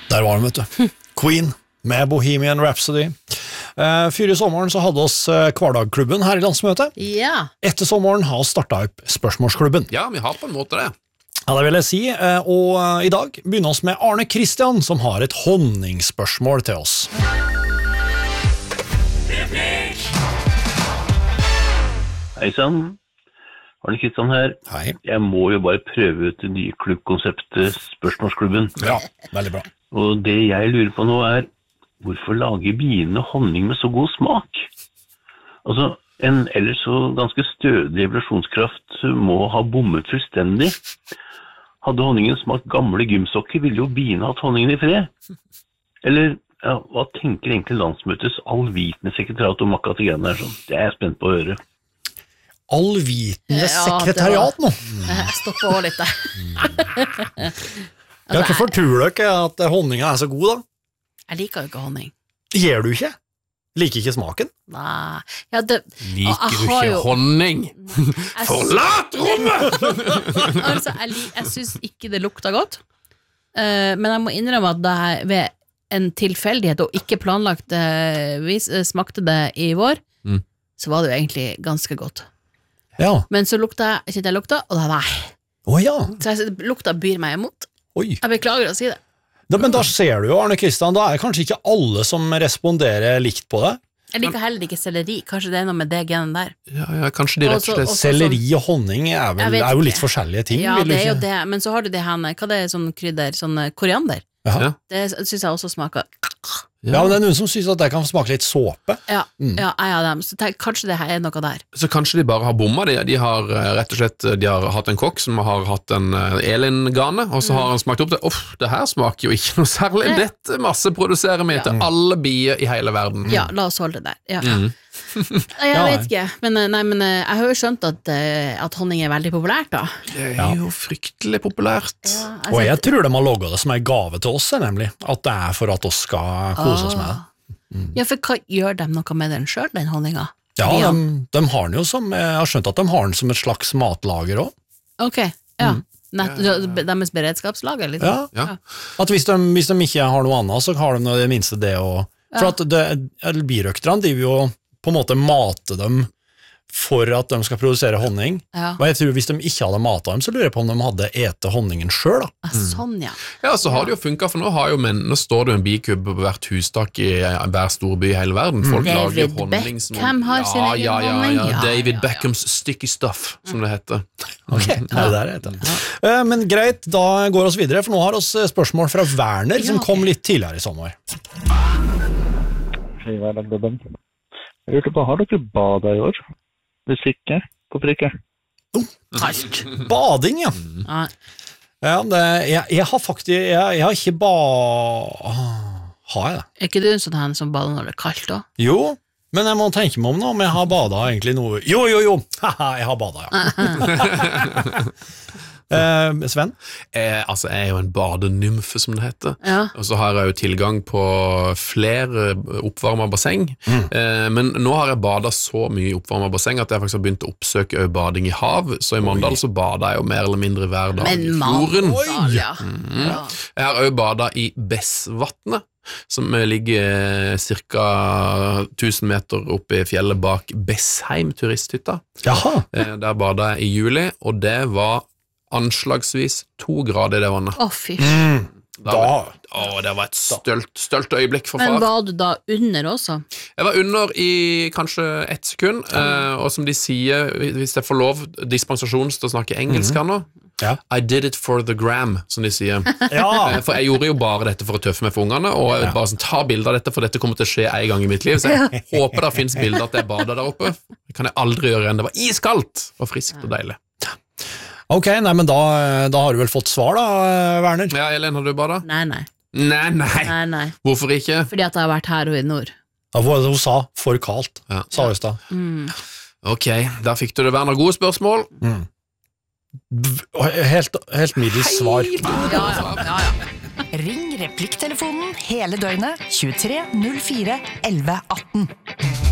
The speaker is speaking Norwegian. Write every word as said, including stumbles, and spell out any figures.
Der var den, vet du. Queen med Bohemian Rhapsody. Uh, Før i sommeren så hadde oss uh, Hverdagklubben her i landsmøtet. Ja. Etter sommeren har vi startet opp Spørsmålsklubben. Ja, vi har på en måte det. Ja, det vil jeg si. Uh, og uh, i dag begynner vi med Arne Kristian, som har et honningsspørsmål til oss. Hei sann, Arne Kristian her. Hei. Jeg må jo bare prøve ut det nye klubbkonseptet Spørsmålsklubben. Ja, veldig bra. Og det jeg lurer på nå er, hvorfor lager biene honning med så god smak? Altså, en ellers så ganske stødig evolusjonskraft må ha bommet fullstendig. Hadde honningen smakt gamle gymsokker, ville jo biene hatt honningen i fred. Eller, ja, hva tenker egentlig landsmøtets allvitende sekretariat om akkurat det greiene der sånn? Det er jeg spent på å høre. Allvitende Ja, sekretariat nå. Jeg stopper også litt der. Ja, hvorfor tror dere at honningen er så god da? Jeg liker jo ikke honning. Gjør du ikke? Liker ikke smaken? Nei. Ja, det, Liker du jeg har ikke jo- honning? jeg, Forlat rommet! altså, jeg, li- jeg synes ikke det lukter godt. Eh, men jeg må innrømme at det er ved en tilfeldighet og ikke planlagt eh, vis eh, smakte det i vår, Mm. så var det jo egentlig ganske godt. Ja. Men så lukta jeg, kjente jeg lukta, og da nei. Åja. Så jeg, lukta byr meg imot. Oi. Jeg beklager å si det. Da, men da ser du jo, Arne Kristian, da er det kanskje ikke alle som responderer likt på det. Jeg liker heller ikke selleri. Kanskje det er noe med det genen der. Ja, ja, kanskje de rett og Også- slett... også- Selleri og honning er, vel, Jeg vet er jo ikke. litt forskjellige ting, Ja, vil du det er jo ikke? det. Men så har du det her, hva det er sånn krydder, sånn eh, koriander. Ja. Ja. Det synes jeg også smaker. Ja, men det er noen som synes at det kan smake litt såpe. Ja, Mm. ja, jeg har dem. Så tenk, kanskje det her er noe der. Så kanskje de bare har bomma. De, de har eh, rett og slett De har hatt en kokk som har hatt en uh, Elin-gane, og så har han smakt opp det. Uff, det her smaker jo ikke noe særlig. Mm. Dette masseproduserer vi til alle bier i hele verden. Ja, la oss holde det der. Ja. Mm. Jeg Ja, vet ikke, men, eh, nei, men eh, jeg har jo skjønt at, eh, at honning er veldig populært da. Det er jo fryktelig populært. Ja, Og jeg tror de har logget det som en gave til oss, nemlig. At det er for at oss skal kose oss med det. Ja, for hva gjør de noe med den selv, den honninga? Ja, Ja. de, de har den jo som, jeg har skjønt at de har den som et slags matlager også. Ok, ja. Nett, deres beredskapslager, liksom. Ja. Ja. At hvis de, hvis de ikke har noe annet, så har de nå det minste det å... For Ja. at det, birøkterne, de vil jo på en måte mate dem for at de skal produsere honning. Ja. Og jeg tror hvis de ikke hadde matet dem, så lurer jeg på om de hadde ete honningen selv da. Ah, sånn, ja. Ja, så har det jo funket, for nå, har jo menn, nå står det jo en bikub på hvert hustak i hver storby i hele verden. Folk lager David honning som- Beckham har sin ja, egen ja, ja, honning. ja, Ja, David ja, ja. Beckhams sticky stuff, som det heter. Ok, ja. det der heter det. Eh, Men greit, da går oss videre, for nå har oss spørsmål fra Werner, som Ja, ok. kom litt tidligere i sommer. Hei, Hverdagsklubben. Jeg lurte på, har dere badet i år? Hvis ikke, hvorfor ikke? Kaldt. Bading, ja. Ja. Ja, det, jeg, jeg har faktisk, jeg, jeg har ikke ba... Ah, Har jeg det? Er ikke du en sånn her som bader når det er kaldt da? Jo, men jeg må tenke meg om nå, om jeg har badet egentlig noe... Jo, jo, jo, haha, jeg har badet, ja. eh, Sven? Eh, altså, jeg er jo en badenymfe, som det heter. Ja. Og så har jeg jo tilgang på flere oppvarmet basseng. Eh, men nå har jeg badet så mye i oppvarmet basseng at jeg faktisk har begynt å oppsøke ø bading i hav. Så i Mandal så badet jeg jo mer eller mindre hver dag Men i fjorden. Mandal, ja. ja. Jeg har også badet i Bessvatnet, som ligger ca. tusen meter oppe i fjellet bak Bessheim turisthytta. Jaha. Eh, Der badet jeg i juli, og det var anslagsvis to grader i det vannet. Å, fy. Mm, Da, da... å, det var et stølt, stølt øyeblikk for Men far. var du da under også? Jeg var under i kanskje ett sekund, eh, og som de sier, hvis jeg får lov dispensasjon til å snakke engelsk her nå, Ja. I did it for the gram, som de sier. Ja. Eh, For jeg gjorde jo bare dette for å tøffe meg for ungene, og jeg bare sånn, ta bilder av dette, for dette kommer til å skje en gang i mitt liv, så jeg håper det finnes bilder at jeg bader der oppe. Det kan jeg aldri gjøre igjen. Det var iskaldt og friskt og deilig. Ok, nei, men da, da har du vel fått svar da, Werner? Ja, Elin, har du badet? Nei, nei. Nei, nei. Nei, nei. Hvorfor ikke? Fordi at jeg har vært her og i nord. Ja, hva hun sa, for kaldt, Ja. sa hun i stad. Mm. Ok, der fikk du det, Werner. Gode spørsmål. B- Helt, helt middels svar. Ja, ja, ja, ja. Ring replikktelefonen hele døgnet tjuetre null fire elleve atten.